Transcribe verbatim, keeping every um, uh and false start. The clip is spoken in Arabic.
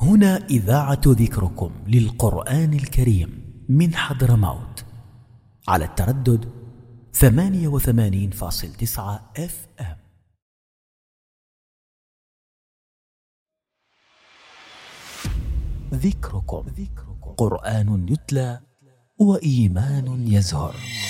هنا إذاعة ذكركم للقرآن الكريم من حضرموت على التردد ثمانية وثمانين فاصل تسعة اف ام. ذكركم قرآن يتلى وإيمان يزهر.